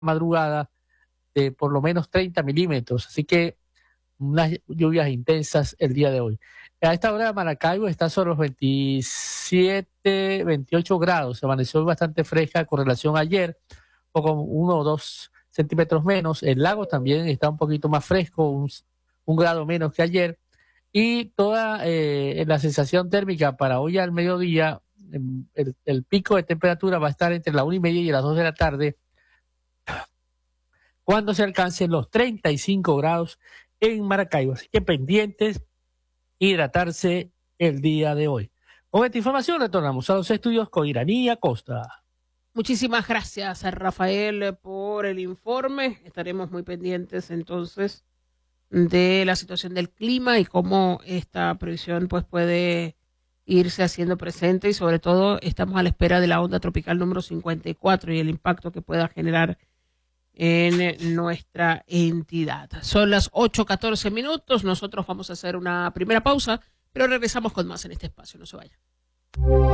madrugada de por lo menos 30 milímetros, así que unas lluvias intensas el día de hoy. A esta hora Maracaibo está sobre los 27, 28 grados, se amaneció bastante fresca con relación a ayer, o con 1 o 2 centímetros menos. El lago también está un poquito más fresco, un grado menos que ayer, y toda la sensación térmica para hoy al mediodía, el pico de temperatura va a estar entre la 1:30 y las 2 de la tarde, cuando se alcancen los 35 grados en Maracaibo. Así que pendientes, hidratarse el día de hoy. Con esta información retornamos a los estudios con Iraní Acosta. Muchísimas gracias a Rafael por el informe. Estaremos muy pendientes entonces de la situación del clima y cómo esta previsión pues puede irse haciendo presente, y sobre todo estamos a la espera de la onda tropical número 54 y el impacto que pueda generar en nuestra entidad. Son las 8:14. Nosotros vamos a hacer una primera pausa, pero regresamos con más en este espacio. No se vayan.